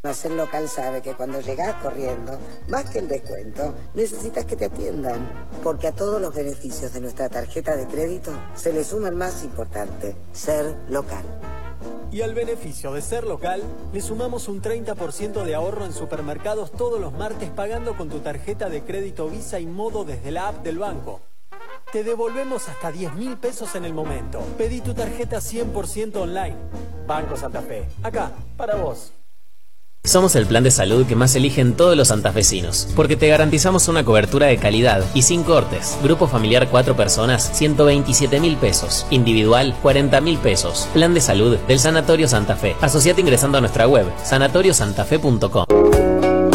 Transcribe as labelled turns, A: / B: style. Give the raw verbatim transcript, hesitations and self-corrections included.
A: Ser local sabe que cuando llegás corriendo, más que el descuento, necesitas que te atiendan. Porque a todos los beneficios de nuestra tarjeta de crédito se le suma el más importante, ser local.
B: Y al beneficio de ser local, le sumamos un treinta por ciento de ahorro en supermercados todos los martes pagando con tu tarjeta de crédito Visa y Modo desde la app del banco. Te devolvemos hasta diez mil pesos en el momento. Pedí tu tarjeta cien por ciento online. Banco Santa Fe, acá, para vos.
C: Somos el plan de salud que más eligen todos los santafesinos, porque te garantizamos una cobertura de calidad y sin cortes. Grupo familiar cuatro personas, ciento veintisiete mil pesos. Individual, cuarenta mil pesos. Plan de salud del Sanatorio Santa Fe. Asociate ingresando a nuestra web, sanatorio santa fe punto com.